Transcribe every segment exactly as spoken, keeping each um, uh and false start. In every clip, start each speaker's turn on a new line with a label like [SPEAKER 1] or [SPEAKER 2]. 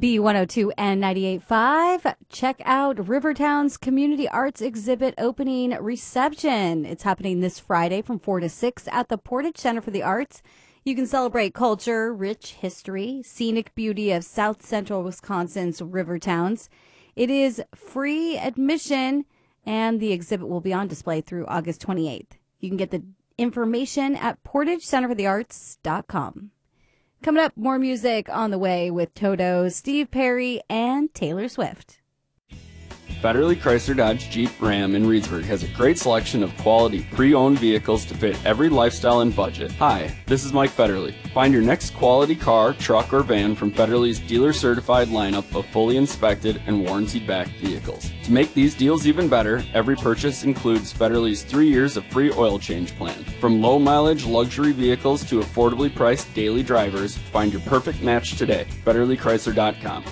[SPEAKER 1] B one oh two and ninety-eight point five. Check out Rivertown's Community Arts Exhibit opening reception. It's happening this Friday from four to six at the Portage Center for the Arts. You can celebrate culture, rich history, scenic beauty of South Central Wisconsin's Rivertowns. It is free admission, and the exhibit will be on display through August twenty-eighth. You can get the information at portage center for the arts dot com. Coming up, more music on the way with Toto, Steve Perry, and Taylor Swift.
[SPEAKER 2] Federally Chrysler Dodge Jeep Ram in Reedsburg has a great selection of quality pre-owned vehicles to fit every lifestyle and budget. Hi, this is Mike Federally. Find your next quality car, truck, or van from Federally's dealer-certified lineup of fully inspected and warranty-backed vehicles. To make these deals even better, every purchase includes Federally's three years of free oil change plan. From low-mileage luxury vehicles to affordably priced daily drivers, find your perfect match today. Federally Chrysler dot com.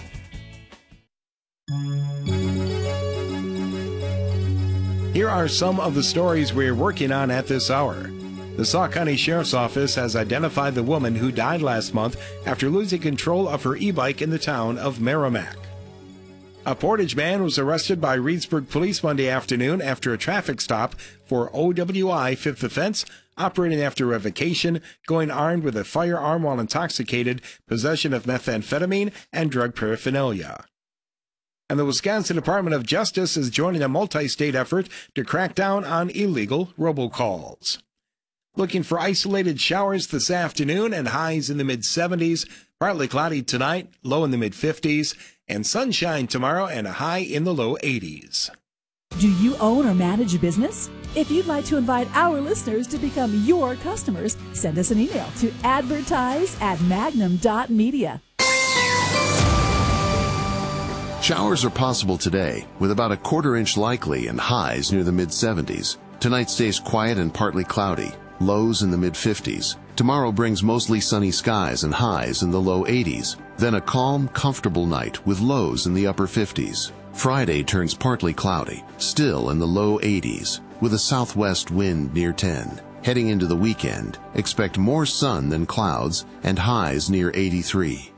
[SPEAKER 3] Here are some of the stories we're working on at this hour. The Sauk County Sheriff's Office has identified the woman who died last month after losing control of her e-bike in the town of Merrimack. A Portage man was arrested by Reedsburg Police Monday afternoon after a traffic stop for O W I fifth offense, operating after revocation, going armed with a firearm while intoxicated, possession of methamphetamine, and drug paraphernalia. And the Wisconsin Department of Justice is joining a multi-state effort to crack down on illegal robocalls. Looking for isolated showers this afternoon and highs in the mid seventies, partly cloudy tonight, low in the mid fifties, and sunshine tomorrow and a high in the low eighties.
[SPEAKER 4] Do you own or manage a business? If you'd like to invite our listeners to become your customers, send us an email to advertise at magnum dot media.
[SPEAKER 5] Showers are possible today, with about a quarter inch likely and highs near the mid seventies. Tonight stays quiet and partly cloudy, lows in the mid fifties. Tomorrow brings mostly sunny skies and highs in the low eighties. Then a calm, comfortable night with lows in the upper fifties. Friday turns partly cloudy, still in the low eighties, with a southwest wind near ten. Heading into the weekend, expect more sun than clouds and highs near eighty-three.